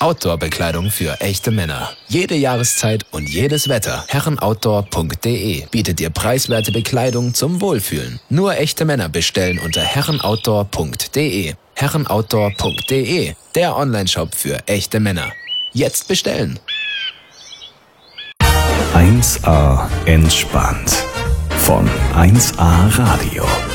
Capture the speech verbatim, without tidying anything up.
Outdoor-Bekleidung für echte Männer. Jede Jahreszeit und jedes Wetter. herrenoutdoor punkt de bietet dir preiswerte Bekleidung zum Wohlfühlen. Nur echte Männer bestellen unter herrenoutdoor punkt de. herrenoutdoor punkt de, der Onlineshop für echte Männer. Jetzt bestellen! eins A entspannt von eins A Radio.